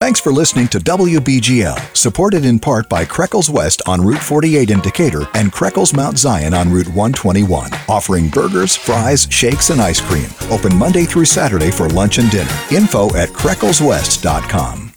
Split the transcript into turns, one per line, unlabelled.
Thanks for listening to WBGL, supported in part by Kreckles West on Route 48 in Decatur and Kreckles Mount Zion on Route 121, offering burgers, fries, shakes, and ice cream. Open Monday through Saturday for lunch and dinner. Info at KrecklesWest.com.